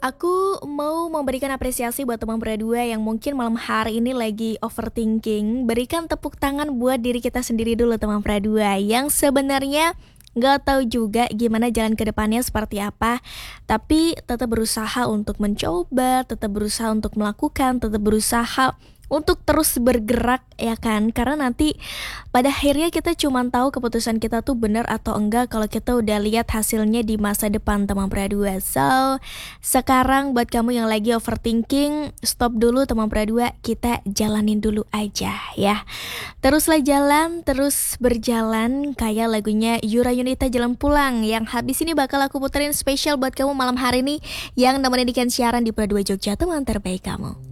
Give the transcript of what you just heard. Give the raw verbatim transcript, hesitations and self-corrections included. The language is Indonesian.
Aku mau memberikan apresiasi buat teman berdua yang mungkin malam hari ini lagi overthinking. Berikan tepuk tangan buat diri kita sendiri dulu teman berdua yang sebenarnya nggak tahu juga gimana jalan ke depannya seperti apa, tapi tetap berusaha untuk mencoba, tetap berusaha untuk melakukan, tetap berusaha untuk terus bergerak ya kan, karena nanti pada akhirnya kita cuma tahu keputusan kita tuh benar atau enggak kalau kita udah lihat hasilnya di masa depan teman berdua. So sekarang buat kamu yang lagi overthinking, stop dulu teman berdua, kita jalanin dulu aja ya. Teruslah jalan, terus berjalan kayak lagunya Yura Yunita Jalan Pulang yang habis ini bakal aku puterin spesial buat kamu malam hari ini yang nemenin Dikan siaran di Pro dua Jogja, teman terbaik kamu.